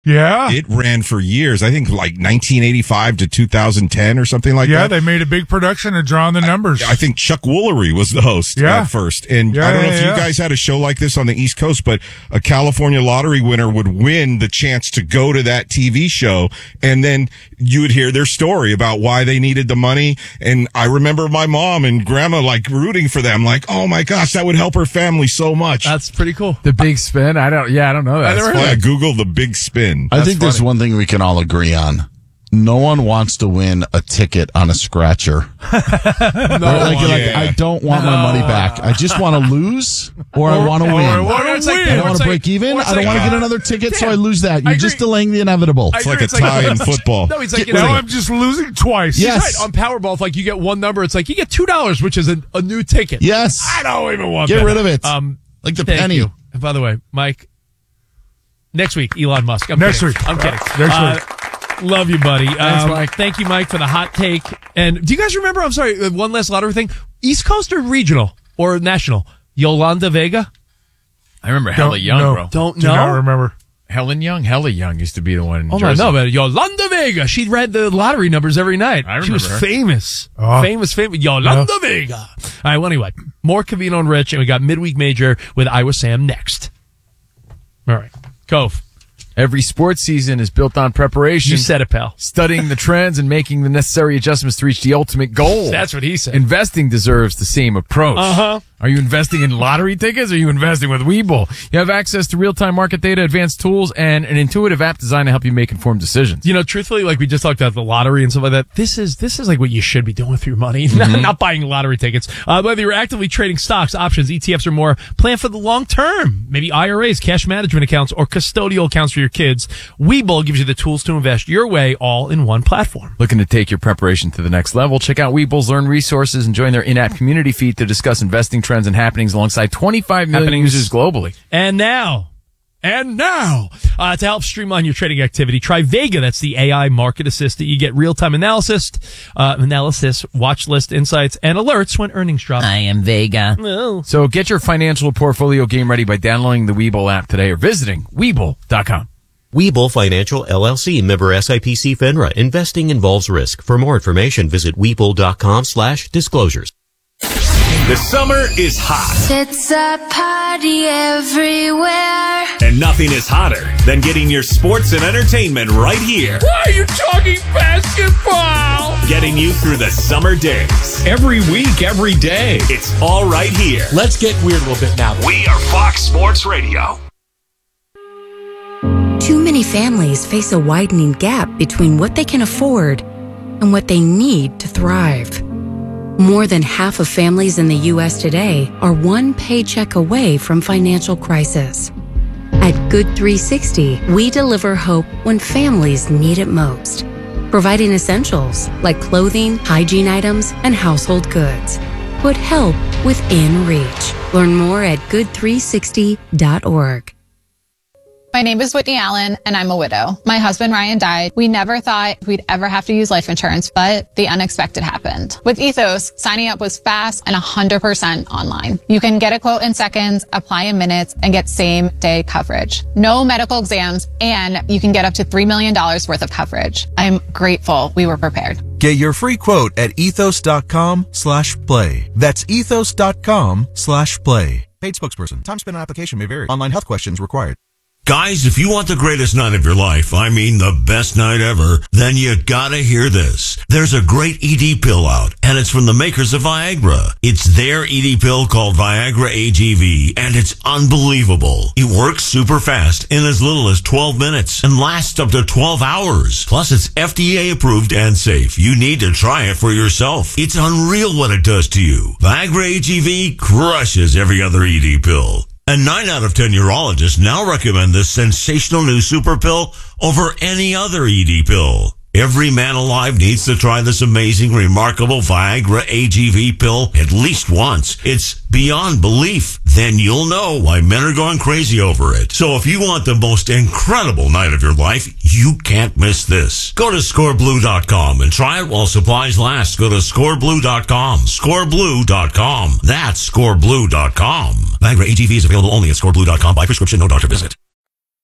Yeah. It ran for years. I think like 1985 to 2010 or something like that. Yeah, they made a big production of drawing the numbers. I think Chuck Woolery was the host at first. And I don't know if you guys had a show like this on the East Coast, but a California lottery winner would win the chance to go to that TV show. And then you would hear their story about why they needed the money. And I remember my mom and grandma like rooting for them. Like, oh my gosh, that would help her family so much. That's pretty cool. The Big Spin? I don't know that. Google the Big Spin. I think there's one thing we can all agree on. No one wants to win a ticket on a scratcher. I don't want my money back. I just want to lose or I want to win. I don't want to break even. I don't want to get another ticket, so I lose that. You're just delaying the inevitable. It's like a tie in football. No, he's like, now I'm just losing twice. Yes. Right. On Powerball, if like you get one number, it's like you get $2, which is a new ticket. Yes. I don't even want Get that. rid of it. Like the penny. You. And by the way, Mike, next week, Elon Musk. I'm kidding. Next week. Love you, buddy. Thanks, Mike. Thank you, Mike, for the hot take. And do you guys remember, I'm sorry, one last lottery thing, East Coast or regional or national? Yolanda Vega? I remember Hella Young, bro. Don't Do know? not remember. Helen Young? Hella Young used to be the one in Oh, Jersey. no, but Yolanda Vega. She read the lottery numbers every night. I remember She was her. famous. Oh. Famous. Yolanda Vega. All right, well, anyway, more Covino and Rich, and we got Midweek Major with Iowa Sam next. All right. Cove. Every sports season is built on preparation. You said it, pal. Studying the trends and making the necessary adjustments to reach the ultimate goal. That's what he said. Investing deserves the same approach. Are you investing in lottery tickets or are you investing with Webull? You have access to real-time market data, advanced tools, and an intuitive app designed to help you make informed decisions. You know, truthfully, like we just talked about the lottery and stuff like that, this is like what you should be doing with your money, not buying lottery tickets. Whether you're actively trading stocks, options, ETFs, or more, plan for the long term. Maybe IRAs, cash management accounts, or custodial accounts for your kids. Webull gives you the tools to invest your way all in one platform. Looking to take your preparation to the next level? Check out Webull's Learn resources and join their in-app community feed to discuss investing trends and happenings alongside 25 million users globally. And now, to help streamline your trading activity, try Vega. That's the AI market assistant. You get real-time analysis, watch list insights, and alerts when earnings drop. I am Vega. Oh. So get your financial portfolio game ready by downloading the Webull app today or visiting Webull.com. Webull Financial LLC, member SIPC FINRA. Investing involves risk. For more information, visit Webull.com/disclosures. The summer is hot. It's a party everywhere. And nothing is hotter than getting your sports and entertainment right here. Why are you talking basketball? Getting you through the summer days. Every week, every day. It's all right here. Let's get weird a little bit now. We are Fox Sports Radio. Too many families face a widening gap between what they can afford and what they need to thrive. More than half of families in the U.S. today are one paycheck away from financial crisis. At Good 360, we deliver hope when families need it most, providing essentials like clothing, hygiene items, and household goods. Put help within reach. Learn more at good360.org. My name is Whitney Allen, and I'm a widow. My husband, Ryan, died. We never thought we'd ever have to use life insurance, but the unexpected happened. With Ethos, signing up was fast and 100% online. You can get a quote in seconds, apply in minutes, and get same-day coverage. No medical exams, and you can get up to $3 million worth of coverage. I'm grateful we were prepared. Get your free quote at ethos.com/play. That's ethos.com/play. Paid spokesperson. Time spent on application may vary. Online health questions required. Guys, if you want the greatest night of your life, I mean the best night ever, then you gotta hear this. There's a great ED pill out, and it's from the makers of Viagra. It's their ED pill called Viagra AGV, and it's unbelievable. It works super fast in as little as 12 minutes and lasts up to 12 hours. Plus, it's FDA approved and safe. You need to try it for yourself. It's unreal what it does to you. Viagra AGV crushes every other ED pill. And 9 out of 10 urologists now recommend this sensational new super pill over any other ED pill. Every man alive needs to try this amazing, remarkable Viagra AGV pill at least once. It's beyond belief. Then you'll know why men are going crazy over it. So if you want the most incredible night of your life, you can't miss this. Go to scoreblue.com and try it while supplies last. Go to scoreblue.com. Scoreblue.com. That's scoreblue.com. Viagra AGV is available only at scoreblue.com by prescription, no doctor visit.